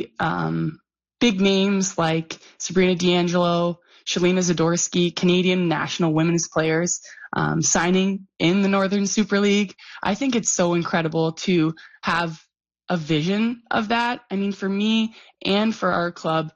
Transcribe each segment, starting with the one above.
see big names like Sabrina D'Angelo, Shalina Zadorsky, Canadian national women's players signing in the Northern Super League. I think it's so incredible to have a vision of that. I mean, for me and for our club,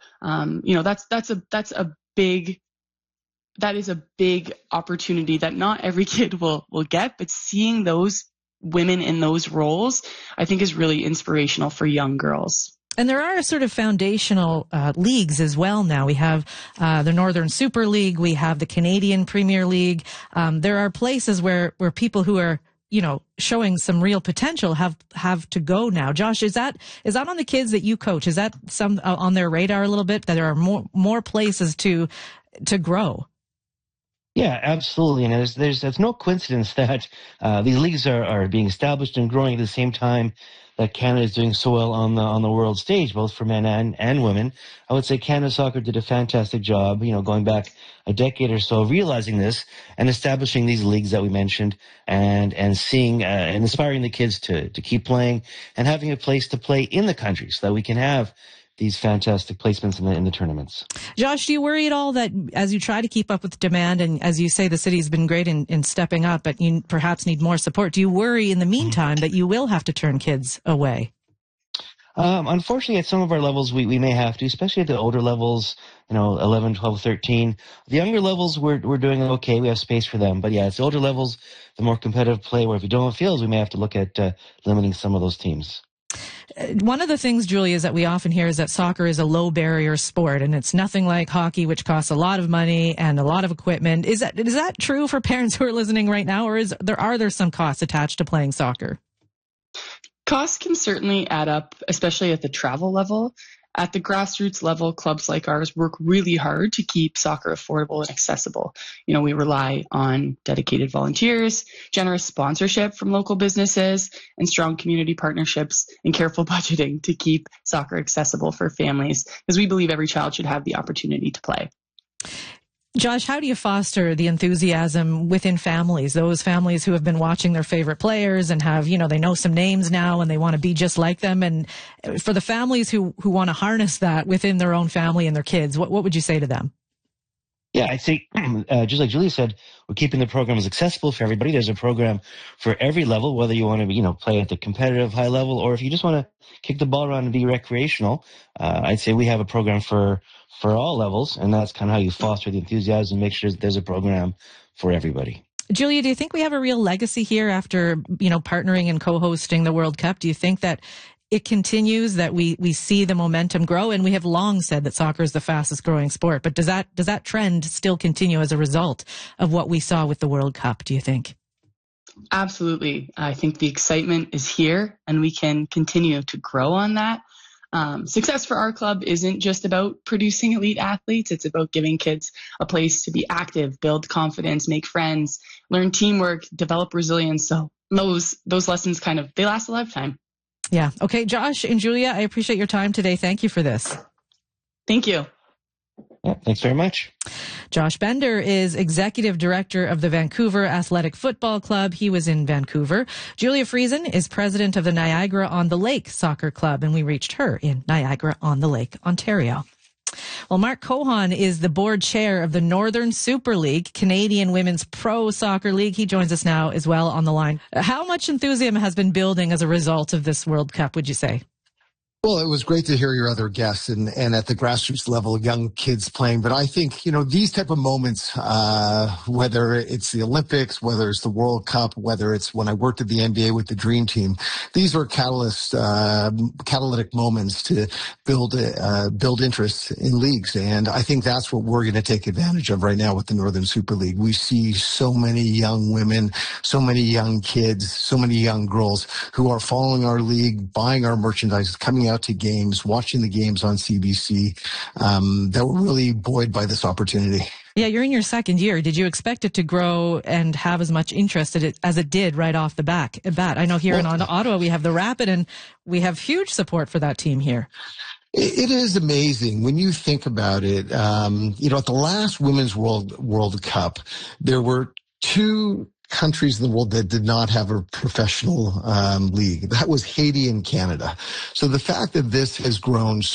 that is a big opportunity that not every kid will get, but seeing those women in those roles, I think is really inspirational for young girls. And there are sort of foundational leagues as well now. We have the Northern Super League. We have the Canadian Premier League. There are places where people who are, showing some real potential have to go now. Josh, is that on the kids that you coach? Is that some on their radar a little bit, that there are more places to grow? Yeah, absolutely. And there's no coincidence that these leagues are being established and growing at the same time that Canada is doing so well on the world stage, both for men and women. I would say Canada Soccer did a fantastic job, going back a decade or so, realizing this and establishing these leagues that we mentioned, and seeing and inspiring the kids to keep playing and having a place to play in the country so that we can have these fantastic placements in the tournaments. Josh, do you worry at all that as you try to keep up with demand, and as you say, the city's been great in stepping up, but you perhaps need more support? Do you worry in the meantime that you will have to turn kids away? Unfortunately, at some of our levels, we may have to, especially at the older levels, 11, 12, 13. The younger levels, we're doing okay. We have space for them. But yeah, it's the older levels, the more competitive play, where if we don't have fields, we may have to look at limiting some of those teams. One of the things, Julie, is that we often hear is that soccer is a low barrier sport, and it's nothing like hockey, which costs a lot of money and a lot of equipment. Is that true for parents who are listening right now, or are there some costs attached to playing soccer? Costs can certainly add up, especially at the travel level. At the grassroots level, clubs like ours work really hard to keep soccer affordable and accessible. We rely on dedicated volunteers, generous sponsorship from local businesses, and strong community partnerships and careful budgeting to keep soccer accessible for families, because we believe every child should have the opportunity to play. Josh, how do you foster the enthusiasm within families, those families who have been watching their favorite players and have, they know some names now and they want to be just like them? And for the families who want to harness that within their own family and their kids, what would you say to them? Yeah, I think, just like Julie said, we're keeping the programs accessible for everybody. There's a program for every level, whether you want to, play at the competitive high level, or if you just want to kick the ball around and be recreational. I'd say we have a program for all levels, and that's kind of how you foster the enthusiasm and make sure there's a program for everybody. Julia, do you think we have a real legacy here after, partnering and co-hosting the World Cup? Do you think that it continues, that we see the momentum grow? And we have long said that soccer is the fastest growing sport, but does that trend still continue as a result of what we saw with the World Cup, do you think? Absolutely. I think the excitement is here, and we can continue to grow on that. Success for our club isn't just about producing elite athletes. It's about giving kids a place to be active, build confidence, make friends, learn teamwork, develop resilience. So those lessons they last a lifetime. Yeah. Okay, Josh and Julia, I appreciate your time today. Thank you for this. Thank you. Yeah, thanks very much. Josh Bender is executive director of the Vancouver Athletic Football Club. He was in Vancouver. Julia Friesen is president of the Niagara-on-the-Lake Soccer Club, and we reached her in Niagara-on-the-Lake, Ontario. Well, Mark Cohon is the board chair of the Northern Super League, Canadian Women's Pro Soccer League. He joins us now as well on the line. How much enthusiasm has been building as a result of this World Cup, would you say? Well, it was great to hear your other guests and at the grassroots level, young kids playing. But I think, these type of moments, whether it's the Olympics, whether it's the World Cup, whether it's when I worked at the NBA with the Dream Team, these are catalytic moments to build interest in leagues. And I think that's what we're going to take advantage of right now with the Northern Super League. We see so many young women, so many young kids, so many young girls who are following our league, buying our merchandise, coming out to games, watching the games on CBC, that were really buoyed by this opportunity. Yeah, you're in your second year. Did you expect it to grow and have as much interest as it did right off the bat? I know here in Ottawa we have the Rapid, and we have huge support for that team here. It is amazing when you think about it. At the last Women's World Cup, there were two countries in the world that did not have a professional league. That was Haiti and Canada. So the fact that this has grown